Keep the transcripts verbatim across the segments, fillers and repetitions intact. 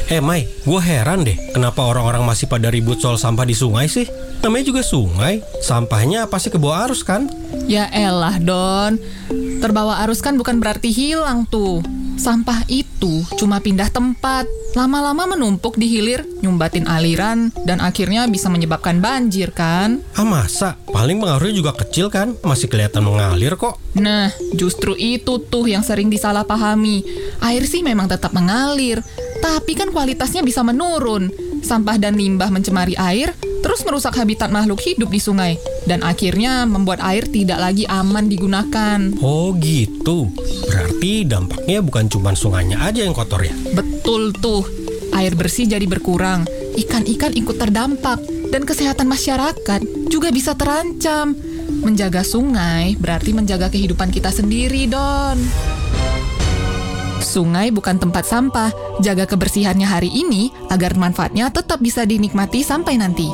Eh Mai, gue heran deh kenapa orang-orang masih pada ribut soal sampah di sungai sih? Namanya juga sungai, sampahnya pasti kebawa arus kan? Ya elah Don, terbawa arus kan bukan berarti hilang tuh. Sampah itu cuma pindah tempat, lama-lama menumpuk di hilir, nyumbatin aliran, dan akhirnya bisa menyebabkan banjir kan? Ah masa? Paling pengaruhnya juga kecil kan? Masih kelihatan mengalir kok. Nah, justru itu tuh yang sering disalahpahami. Air sih memang tetap mengalir, tapi kan kualitasnya bisa menurun. Sampah dan limbah mencemari air, terus merusak habitat makhluk hidup di sungai, dan akhirnya membuat air tidak lagi aman digunakan. Oh gitu, berarti dampaknya bukan cuma sungainya aja yang kotor ya? Betul tuh, air bersih jadi berkurang, ikan-ikan ikut terdampak, dan kesehatan masyarakat juga bisa terancam. Menjaga sungai berarti menjaga kehidupan kita sendiri, Don. Sungai bukan tempat sampah. Jaga kebersihannya hari ini agar manfaatnya tetap bisa dinikmati sampai nanti.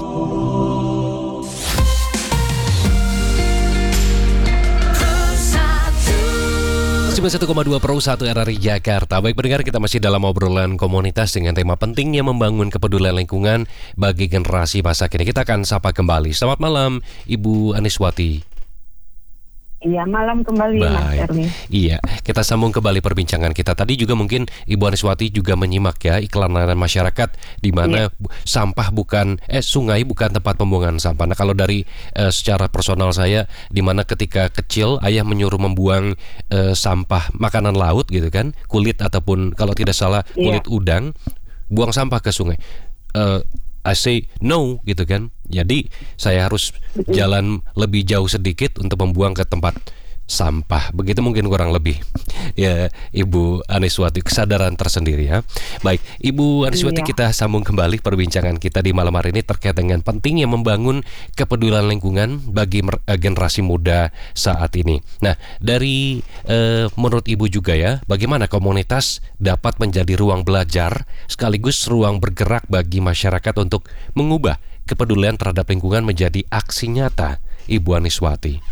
sembilan puluh satu koma dua Pro satu R R I Jakarta. Baik pendengar, kita masih dalam obrolan komunitas dengan tema pentingnya membangun kepedulian lingkungan bagi generasi masa kini. Kita akan sapa kembali. Selamat malam Ibu Aniswati. Iya, malam kembali Mas Erwin. Iya, kita sambung kembali perbincangan kita. Tadi juga mungkin Ibu Aniswati juga menyimak ya iklan layanan masyarakat di mana iya. sampah bukan eh sungai bukan tempat pembuangan sampah. Nah, kalau dari eh, secara personal saya, di mana ketika kecil ayah menyuruh membuang eh, sampah makanan laut gitu kan, kulit ataupun kalau tidak salah kulit iya. udang, buang sampah ke sungai. Eh, I say no gitu kan. Jadi saya harus jalan lebih jauh sedikit untuk membuang ke tempat sampah. Begitu mungkin kurang lebih ya Ibu Aniswati, kesadaran tersendiri ya. Baik Ibu Aniswati, iya. kita sambung kembali perbincangan kita di malam hari ini terkait dengan pentingnya membangun kepedulian lingkungan bagi generasi muda saat ini. Nah dari eh, menurut Ibu juga ya, bagaimana komunitas dapat menjadi ruang belajar sekaligus ruang bergerak bagi masyarakat untuk mengubah kepedulian terhadap lingkungan menjadi aksi nyata, Ibu Aniswati?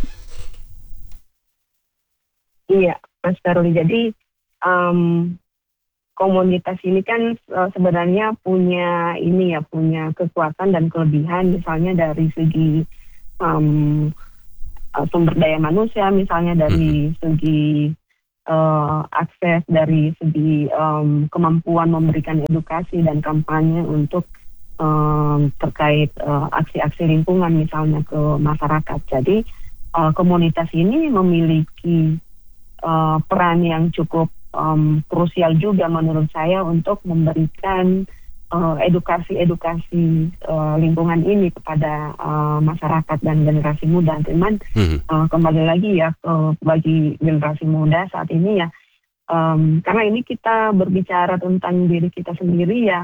Iya, Mas Karuli. Jadi um, komunitas ini kan uh, sebenarnya punya ini ya, punya kekuatan dan kelebihan, misalnya dari segi um, uh, sumber daya manusia, misalnya dari segi uh, akses, dari segi um, kemampuan memberikan edukasi dan kampanye untuk um, terkait uh, aksi-aksi lingkungan misalnya ke masyarakat. Jadi uh, komunitas ini memiliki Uh, peran yang cukup um, krusial juga menurut saya untuk memberikan uh, edukasi-edukasi uh, lingkungan ini kepada uh, masyarakat dan generasi muda. Cuman hmm. uh, kembali lagi ya uh, bagi generasi muda saat ini ya, um, karena ini kita berbicara tentang diri kita sendiri ya,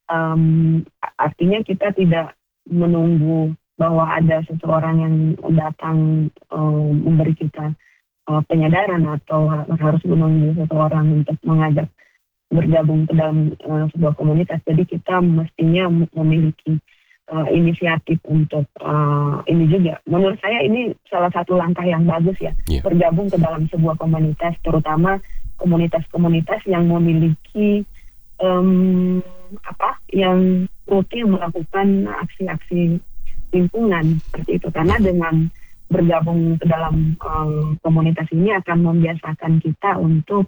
um, artinya kita tidak menunggu bahwa ada seseorang yang datang um, memberi kita penyadaran atau harus menunggu seseorang untuk mengajak bergabung ke dalam uh, sebuah komunitas. Jadi kita mestinya memiliki uh, inisiatif untuk uh, ini juga. Menurut saya ini salah satu langkah yang bagus ya, yeah. bergabung ke dalam sebuah komunitas, terutama komunitas-komunitas yang memiliki um, apa, yang rutin melakukan aksi-aksi lingkungan seperti itu. Karena dengan bergabung ke dalam um, komunitas ini akan membiasakan kita untuk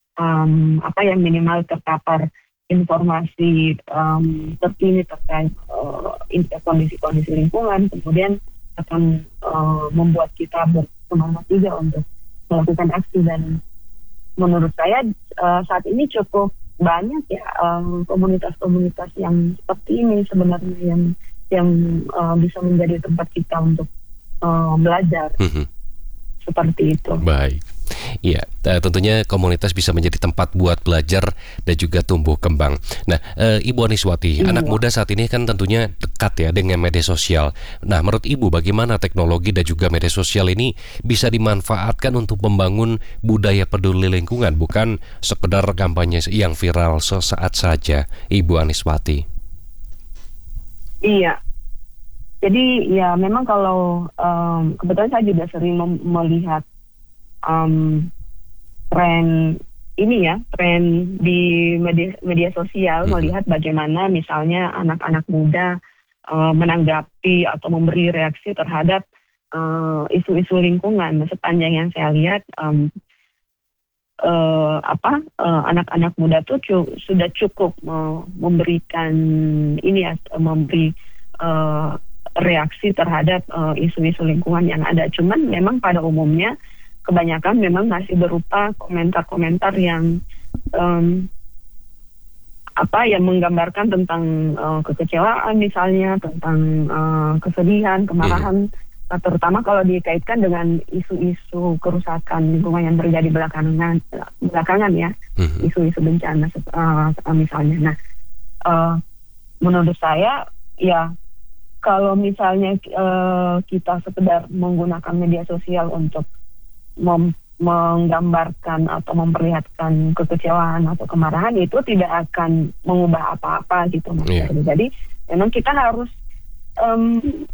um, apa yang minimal terpapar informasi um, terkini terkait uh, kondisi-kondisi lingkungan, kemudian akan uh, membuat kita bersemangat juga untuk melakukan aksi. Dan menurut saya uh, saat ini cukup banyak ya um, komunitas-komunitas yang seperti ini sebenarnya yang yang uh, bisa menjadi tempat kita untuk Uh, belajar mm-hmm. seperti itu. Baik, iya, tentunya komunitas bisa menjadi tempat buat belajar dan juga tumbuh kembang. Nah, e, Ibu Aniswati, iya. anak muda saat ini kan tentunya dekat ya dengan media sosial. Nah, menurut Ibu bagaimana teknologi dan juga media sosial ini bisa dimanfaatkan untuk membangun budaya peduli lingkungan, bukan sekedar kampanye yang viral sesaat saja, Ibu Aniswati? Iya. Jadi ya memang kalau um, kebetulan saya juga sering mem- melihat um, tren ini ya tren di media, media sosial Mhm. melihat bagaimana misalnya anak-anak muda eh, menanggapi atau memberi reaksi terhadap eh, isu-isu lingkungan. Sepanjang yang saya lihat em, eh, apa eh, anak-anak muda tuh cu- sudah cukup eh, memberikan ini ya memberi eh, reaksi terhadap eh, isu-isu lingkungan yang ada. Cuman memang pada umumnya kebanyakan memang masih berupa komentar-komentar yang em, apa yang menggambarkan tentang eh, kekecewaan misalnya, tentang eh, kesedihan, kemarahan. Nah, terutama kalau dikaitkan dengan isu-isu kerusakan lingkungan yang terjadi belakangan, belakangan ya, Mhm. isu-isu bencana uh, misalnya. Nah, uh, menurut saya ya kalau misalnya uh, kita sekedar menggunakan media sosial untuk mem- menggambarkan atau memperlihatkan kekecewaan atau kemarahan, itu tidak akan mengubah apa-apa gitu, Mas Iya. Ferdi. Jadi memang kita harus um,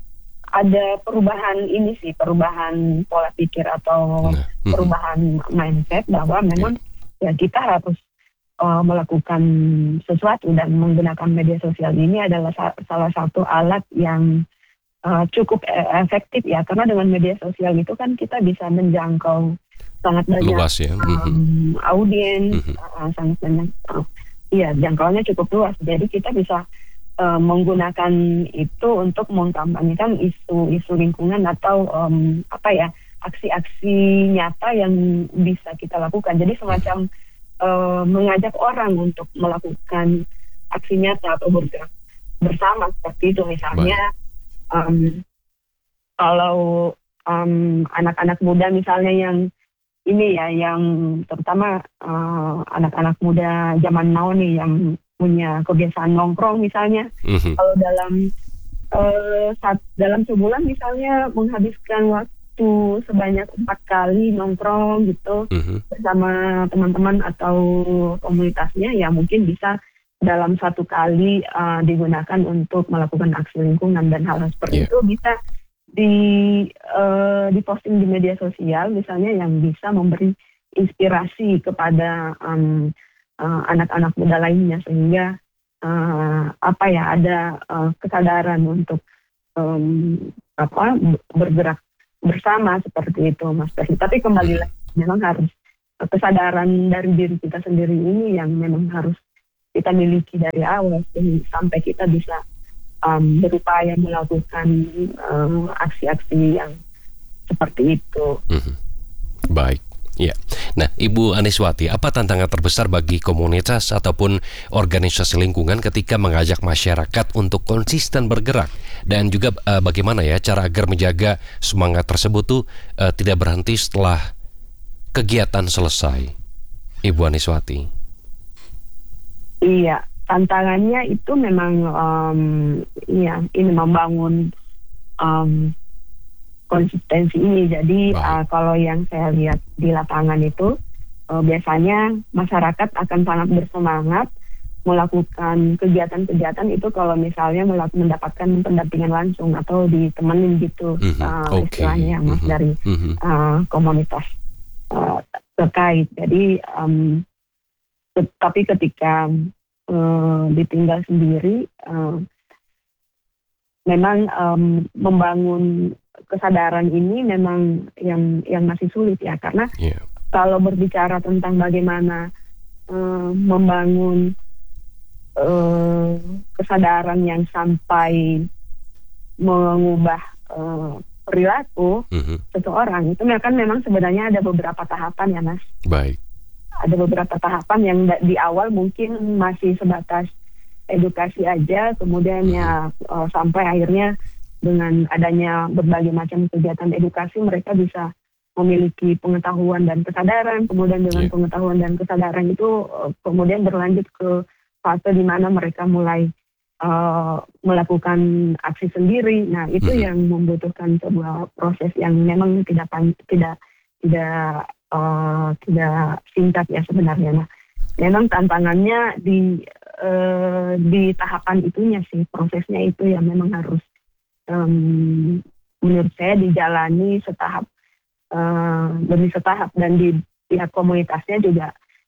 ada perubahan ini sih, perubahan pola pikir atau Nah, mhm. perubahan mindset bahwa memang ya kita harus uh, melakukan sesuatu, dan menggunakan media sosial ini adalah sa- salah satu alat yang uh, cukup e- efektif ya, karena dengan media sosial itu kan kita bisa menjangkau sangat banyak Luas ya. Mhm. um, audiens, Mhm. uh, sangat banyak, uh, iya jangkauannya cukup luas, jadi kita bisa uh, menggunakan itu untuk mengkampanyekan isu-isu lingkungan atau um, apa ya aksi-aksi nyata yang bisa kita lakukan. Jadi semacam uh, mengajak orang untuk melakukan aksi nyata atau bergerak bersama seperti itu. Misalnya um, kalau um, anak-anak muda misalnya yang ini ya, yang terutama uh, anak-anak muda zaman now nih yang punya kebiasaan nongkrong misalnya, Mhm. kalau dalam eh, saat dalam sebulan misalnya menghabiskan waktu sebanyak empat kali nongkrong gitu Mhm. bersama teman-teman atau komunitasnya, ya mungkin bisa dalam satu kali eh, digunakan untuk melakukan aksi lingkungan, dan hal seperti Yeah. itu bisa di eh, diposting di media sosial misalnya, yang bisa memberi inspirasi kepada em, eh, anak-anak muda lainnya, sehingga eh, apa ya ada eh, kesadaran untuk em, apa b- bergerak bersama seperti itu, Mas Ferdi. Tapi kembali lagi memang harus eh, kesadaran dari diri kita sendiri ini yang memang harus kita miliki dari awal sehingga sampai kita bisa em, berupaya melakukan em, aksi-aksi yang seperti itu. Mhm. Baik. Ya. Nah, Ibu Aniswati, apa tantangan terbesar bagi komunitas ataupun organisasi lingkungan ketika mengajak masyarakat untuk konsisten bergerak, dan juga eh, bagaimana ya cara agar menjaga semangat tersebut tuh eh, tidak berhenti setelah kegiatan selesai, Ibu Aniswati? Iya, tantangannya itu memang em, iya ini membangun em, konsistensi ini. Jadi Baik. uh, kalau yang saya lihat di lapangan itu uh, biasanya masyarakat akan sangat bersemangat melakukan kegiatan-kegiatan itu kalau misalnya melak- mendapatkan pendampingan langsung atau ditemenin gitu, Mhm. uh, Oke. istilahnya Mas, Mhm. dari Mhm. uh, komunitas uh, terkait. Jadi um, tet- tapi ketika uh, ditinggal sendiri, uh, memang um, membangun kesadaran ini memang yang yang masih sulit ya, karena Iya. kalau berbicara tentang bagaimana uh, membangun uh, kesadaran yang sampai mengubah uh, perilaku Mhm. seseorang, itu kan memang sebenarnya ada beberapa tahapan ya, Mas. Baik. Ada beberapa tahapan yang da- di awal mungkin masih sebatas edukasi aja, kemudian ya uh, sampai akhirnya dengan adanya berbagai macam kegiatan edukasi mereka bisa memiliki pengetahuan dan kesadaran, kemudian dengan Iya. pengetahuan dan kesadaran itu uh, kemudian berlanjut ke fase di mana mereka mulai uh, melakukan aksi sendiri. Nah, itu Mhm. yang membutuhkan sebuah proses yang memang tidak pan- tidak tidak uh, tidak singkat ya sebenarnya. Nah, memang tantangannya di uh, di tahapan itunya sih, prosesnya itu yang memang harus um, menurut saya dijalani setahap uh, demi setahap, dan di pihak komunitasnya juga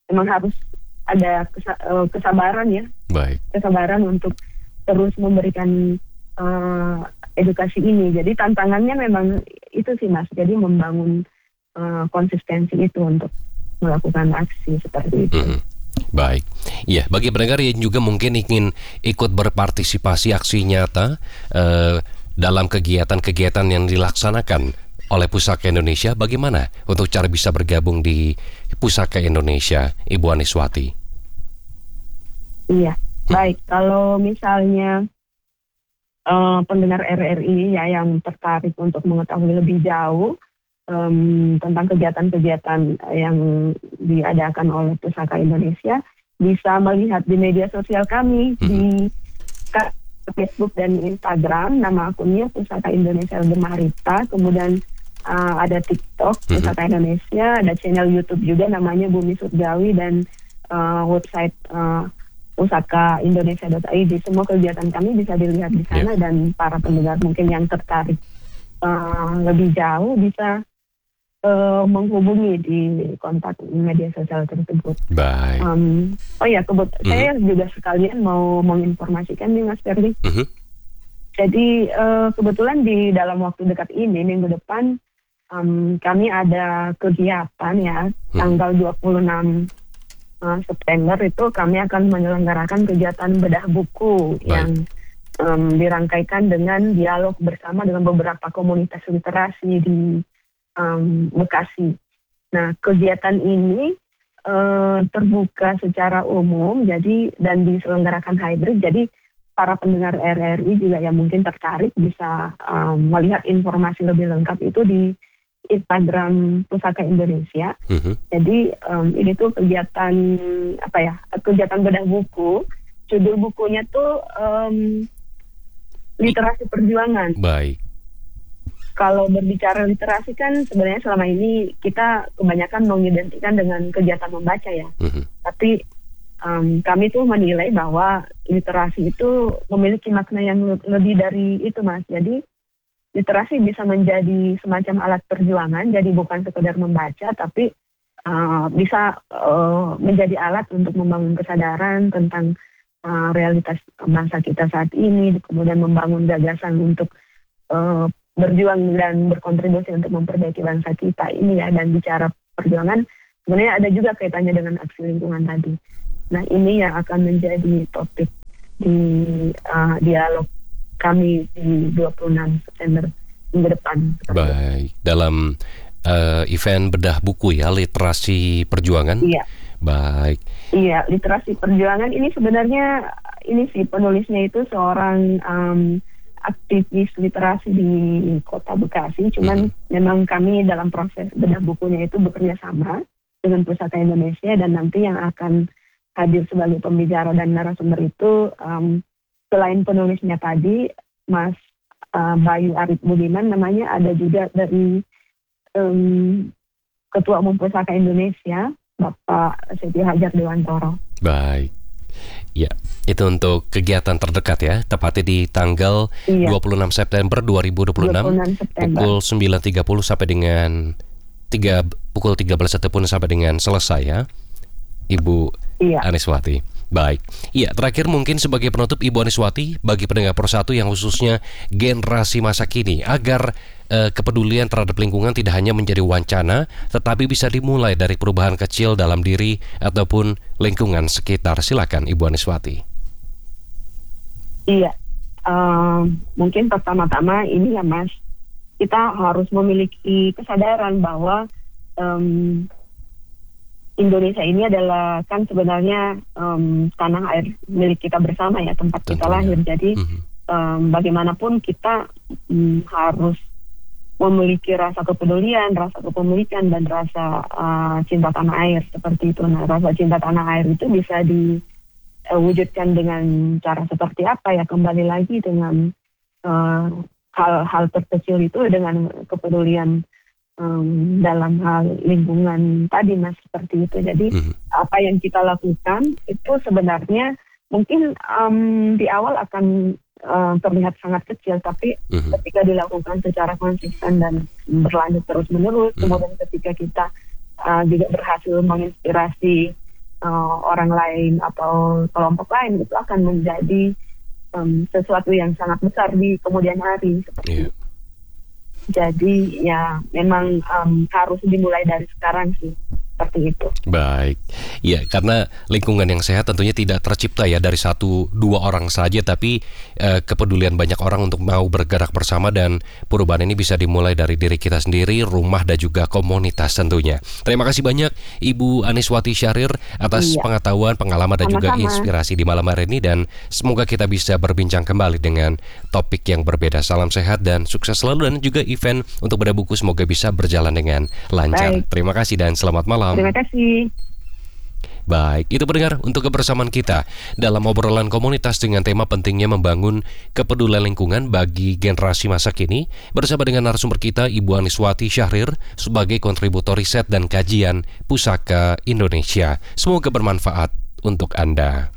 memang harus ada kesa- uh, kesabaran ya, Baik. kesabaran untuk terus memberikan uh, edukasi ini. Jadi tantangannya memang itu sih Mas, jadi membangun uh, konsistensi itu untuk melakukan aksi seperti itu. Mhm. Baik, ya bagi pendengar yang juga mungkin ingin ikut berpartisipasi aksi nyata eh, dalam kegiatan-kegiatan yang dilaksanakan oleh Pusaka Indonesia, bagaimana untuk cara bisa bergabung di Pusaka Indonesia, Ibu Aniswati? Iya, baik. Kalau misalnya uh, pendengar R R I ya yang tertarik untuk mengetahui lebih jauh um, tentang kegiatan-kegiatan yang diadakan oleh Pusaka Indonesia, bisa melihat di media sosial kami di Facebook dan Instagram. Nama akunnya Pusaka Indonesia Gemarita. Kemudian uh, ada TikTok Pusaka Indonesia, ada channel YouTube juga namanya Bumi Surgawi, dan uh, website uh, pusaka indonesia dot i d. Semua kegiatan kami bisa dilihat di sana, yeah. Dan para pendengar mungkin yang tertarik uh, lebih jauh bisa uh, menghubungi di kontak media sosial tersebut. Baik. Um, oh ya, kebut mm-hmm. saya juga sekalian mau menginformasikan nih Mas Ferdi. Mm-hmm. Jadi uh, kebetulan di dalam waktu dekat ini, minggu depan, um, kami ada kegiatan ya, mm-hmm. tanggal dua puluh enam September itu kami akan menyelenggarakan kegiatan bedah buku. Baik. Yang um, dirangkaikan dengan dialog bersama dengan beberapa komunitas literasi di um, Bekasi. Nah, kegiatan ini uh, terbuka secara umum, jadi dan diselenggarakan hybrid. Jadi para pendengar R R I juga yang mungkin tertarik bisa um, melihat informasi lebih lengkap itu di Instagram Pusaka Indonesia. Uh-huh. Jadi um, ini tuh kegiatan apa ya? Kegiatan bedah buku. Judul bukunya tuh um, literasi perjuangan. Baik. Kalau berbicara literasi kan sebenarnya selama ini kita kebanyakan mengidentikan dengan kegiatan membaca ya. Uh-huh. Tapi um, kami tuh menilai bahwa literasi itu memiliki makna yang le- lebih dari itu Mas. Jadi literasi bisa menjadi semacam alat perjuangan, jadi bukan sekedar membaca, tapi uh, bisa uh, menjadi alat untuk membangun kesadaran tentang uh, realitas bangsa kita saat ini, kemudian membangun gagasan untuk uh, berjuang dan berkontribusi untuk memperbaiki bangsa kita ini ya. Dan bicara perjuangan, sebenarnya ada juga kaitannya dengan aksi lingkungan tadi. Nah, ini yang akan menjadi topik di uh, dialog kami di dua puluh enam September minggu depan. Baik, dalam uh, event bedah buku ya, literasi perjuangan. Iya. Baik. Iya, literasi perjuangan ini sebenarnya ini sih penulisnya itu seorang um, aktivis literasi di Kota Bekasi. Cuman hmm. memang kami dalam proses bedah bukunya itu bekerja sama dengan Pusaka Indonesia, dan nanti yang akan hadir sebagai pembicara dan narasumber itu um, selain penulisnya tadi, Mas uh, Bayu Arif Budiman namanya, ada juga dari um, Ketua Umum Pusaka Indonesia, Bapak Siti Hajar Dewantoro. Baik. Ya, itu untuk kegiatan terdekat ya, tepatnya di tanggal iya. dua puluh enam September dua ribu dua puluh enam, dua puluh enam pukul sembilan tiga puluh sampai dengan tiga, pukul tiga belas pun sampai dengan selesai ya, Ibu iya. Aniswati. Baik, iya terakhir mungkin sebagai penutup Ibu Aniswati, bagi pendengar Persatu yang khususnya generasi masa kini, agar eh, kepedulian terhadap lingkungan tidak hanya menjadi wacana, tetapi bisa dimulai dari perubahan kecil dalam diri ataupun lingkungan sekitar. Silakan Ibu Aniswati. Iya, uh, mungkin pertama-tama ini ya Mas, kita harus memiliki kesadaran bahwa um, Indonesia ini adalah kan sebenarnya um, tanah air milik kita bersama ya, tempat Tentunya. Kita lahir. Jadi mm-hmm. um, bagaimanapun kita um, harus memiliki rasa kepedulian, rasa kepemilikan, dan rasa uh, cinta tanah air seperti itu. Nah, rasa cinta tanah air itu bisa diwujudkan uh, dengan cara seperti apa ya? Kembali lagi dengan uh, hal-hal terkecil itu, dengan kepedulian Um, dalam hal lingkungan tadi Mas, seperti itu. Jadi mm-hmm. apa yang kita lakukan itu sebenarnya mungkin um, di awal akan uh, terlihat sangat kecil, tapi mm-hmm. ketika dilakukan secara konsisten dan berlanjut terus menerus, mm-hmm. kemudian ketika kita uh, juga berhasil menginspirasi uh, orang lain atau kelompok lain itu akan menjadi um, sesuatu yang sangat besar di kemudian hari seperti Iya. itu. Jadi ya memang um, harus dimulai dari sekarang sih, seperti itu. Baik, ya karena lingkungan yang sehat tentunya tidak tercipta ya dari satu dua orang saja, tapi eh, kepedulian banyak orang untuk mau bergerak bersama, dan perubahan ini bisa dimulai dari diri kita sendiri, rumah, dan juga komunitas tentunya. Terima kasih banyak Ibu Aniswati Syahrir atas Iya. pengetahuan, pengalaman, dan juga Sama-sama. inspirasi di malam hari ini, dan semoga kita bisa berbincang kembali dengan topik yang berbeda. Salam sehat dan sukses selalu, dan juga event untuk bedah buku semoga bisa berjalan dengan lancar. Baik. Terima kasih dan selamat malam. Terima kasih. Baik, itu pendengar untuk kebersamaan kita dalam obrolan komunitas dengan tema pentingnya membangun kepedulian lingkungan bagi generasi masa kini, bersama dengan narasumber kita Ibu Aniswati Syahrir sebagai kontributor riset dan kajian Pusaka Indonesia. Semoga bermanfaat untuk Anda.